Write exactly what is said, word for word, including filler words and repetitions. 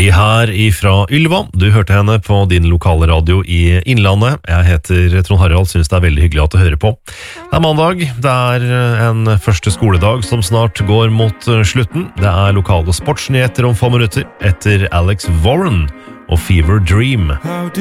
Elg her ifra Ylva. Du hørte henne på din lokale radio i Innlandet. Jeg heter Trond Harald, synes det er veldig hyggelig at du hører på. Det er mandag, det er en første skoledag som snart går mot slutten. Det er lokale sportsnyheter om få minutter etter Alex Warren og Fever Dream.